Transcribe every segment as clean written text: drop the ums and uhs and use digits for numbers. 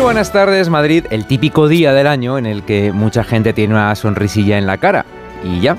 buenas tardes, Madrid, el típico día del año en el que mucha gente tiene una sonrisilla en la cara. Y ya.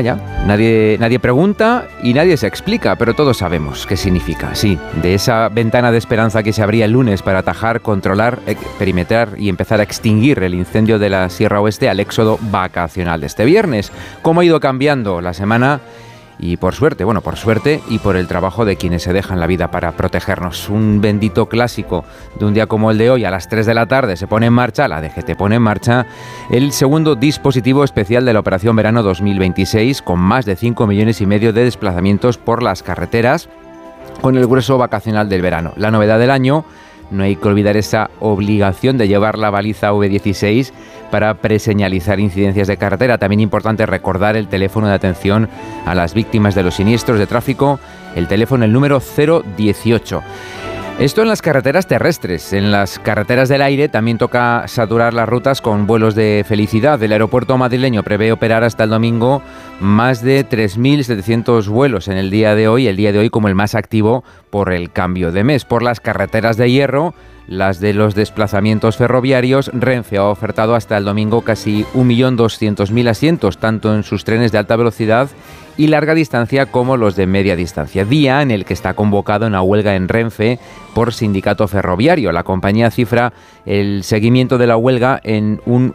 Nadie pregunta y nadie se explica, pero todos sabemos qué significa. Sí, de esa ventana de esperanza que se abría el lunes para atajar, controlar, perimetrar y empezar a extinguir el incendio de la Sierra Oeste al éxodo vacacional de este viernes. ¿Cómo ha ido cambiando la semana? Y por suerte y por el trabajo de quienes se dejan la vida para protegernos. Un bendito clásico de un día como el de hoy, a las 3 de la tarde se pone en marcha, la DGT pone en marcha el segundo dispositivo especial de la Operación Verano 2026, con más de 5,5 millones de desplazamientos por las carreteras, con el grueso vacacional del verano. La novedad del año, no hay que olvidar esa obligación de llevar la baliza V16 para preseñalizar incidencias de carretera. También importante recordar el teléfono de atención a las víctimas de los siniestros de tráfico, el teléfono, el número 018. Esto en las carreteras terrestres. En las carreteras del aire también toca saturar las rutas con vuelos de felicidad. El aeropuerto madrileño prevé operar hasta el domingo más de 3.700 vuelos en el día de hoy como el más activo por el cambio de mes. Por las carreteras de hierro, las de los desplazamientos ferroviarios, Renfe ha ofertado hasta el domingo casi 1.200.000 asientos, tanto en sus trenes de alta velocidad y larga distancia como los de media distancia. Día en el que está convocado una huelga en Renfe por sindicato ferroviario. La compañía cifra el seguimiento de la huelga en un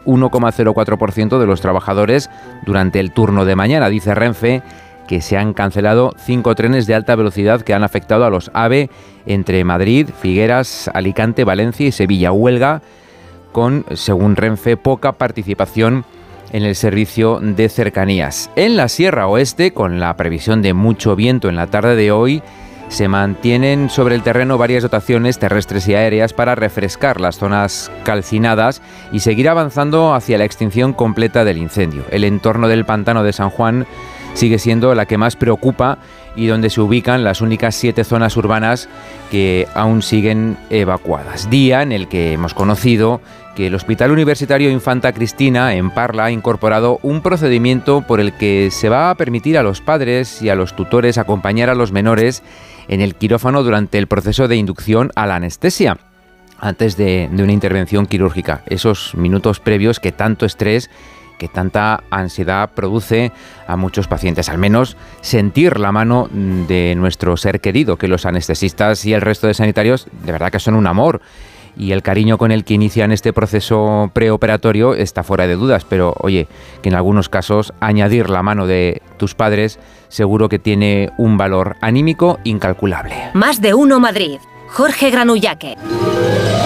1,04% de los trabajadores durante el turno de mañana. Dice Renfe que se han cancelado 5 trenes de alta velocidad que han afectado a los AVE entre Madrid, Figueras, Alicante, Valencia y Sevilla. Huelga con, según Renfe, poca participación en el servicio de cercanías. En la Sierra Oeste, con la previsión de mucho viento en la tarde de hoy, se mantienen sobre el terreno varias dotaciones terrestres y aéreas para refrescar las zonas calcinadas y seguir avanzando hacia la extinción completa del incendio. El entorno del pantano de San Juan sigue siendo la que más preocupa y donde se ubican las únicas 7 zonas urbanas que aún siguen evacuadas. Día en el que hemos conocido que el Hospital Universitario Infanta Cristina en Parla ha incorporado un procedimiento por el que se va a permitir a los padres y a los tutores acompañar a los menores en el quirófano durante el proceso de inducción a la anestesia, antes de una intervención quirúrgica. Esos minutos previos que tanto estrés, que tanta ansiedad produce a muchos pacientes, al menos sentir la mano de nuestro ser querido, que los anestesistas y el resto de sanitarios de verdad que son un amor. Y el cariño con el que inician este proceso preoperatorio está fuera de dudas, pero oye, que en algunos casos añadir la mano de tus padres seguro que tiene un valor anímico incalculable. Más de uno Madrid. Jorge Granullaque.